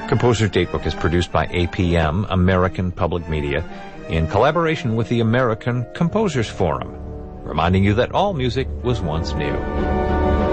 Composer's Datebook is produced by APM, American Public Media, in collaboration with the American Composers Forum, reminding you that all music was once new.